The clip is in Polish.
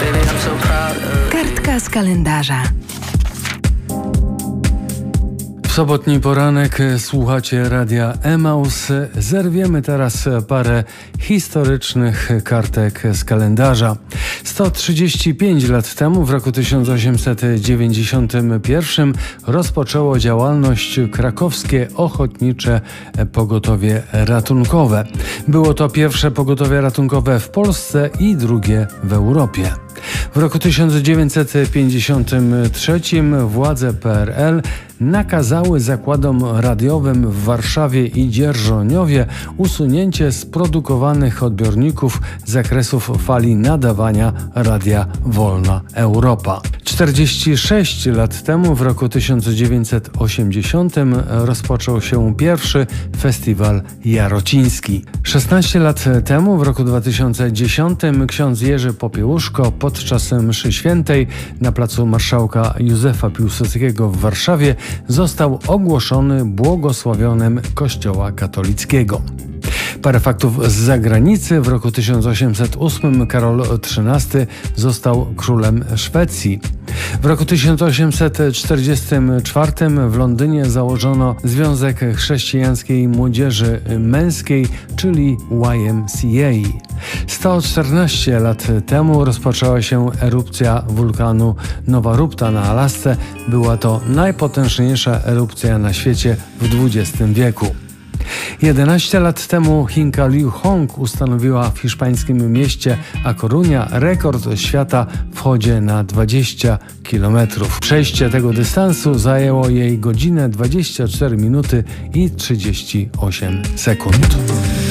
Kartka z kalendarza. W sobotni poranek słuchacie Radia Emaus. Zerwiemy teraz parę historycznych kartek z kalendarza. 135 lat temu, w roku 1891, rozpoczęło działalność krakowskie Ochotnicze Pogotowie Ratunkowe. Było to pierwsze pogotowie ratunkowe w Polsce i drugie w Europie. W roku 1953 władze PRL nakazały zakładom radiowym w Warszawie i Dzierżoniowie usunięcie z produkowanych odbiorników zakresów fali nadawania Radia Wolna Europa. 46 lat temu, w roku 1980, rozpoczął się pierwszy festiwal jarociński. 16 lat temu, w roku 2010, ksiądz Jerzy Popiełuszko podczas mszy świętej na placu Marszałka Józefa Piłsudskiego w Warszawie został ogłoszony błogosławionym Kościoła katolickiego. Parę faktów z zagranicy. W roku 1808 Karol XIII został królem Szwecji. W roku 1844 w Londynie założono Związek Chrześcijańskiej Młodzieży Męskiej, czyli YMCA. 114 lat temu rozpoczęła się erupcja wulkanu Nowa Rupta na Alasce. Była to najpotężniejsza erupcja na świecie w XX wieku. 11 lat temu Chinka Liu Hong ustanowiła w hiszpańskim mieście A Coruña rekord świata w chodzie na 20 km. Przejście tego dystansu zajęło jej godzinę 24 minuty i 38 sekund.